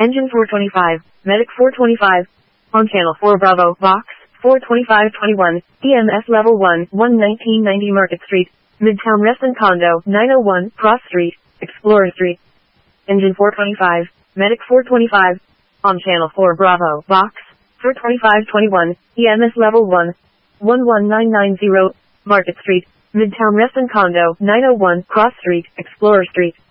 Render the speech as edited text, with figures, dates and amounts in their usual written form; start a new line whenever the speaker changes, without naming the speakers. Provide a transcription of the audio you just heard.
Engine 425, Medic 425. On Channel 4 Bravo, Box 42521, EMS Level 1, 1990 Market Street, Midtown Reston Condo, 901, Cross Street, Explorer Street. Engine 425, Medic 425. On Channel 4 Bravo, Box 42521, EMS Level 1, 11990, Market Street, Midtown Reston Condo, 901, Cross Street, Explorer Street.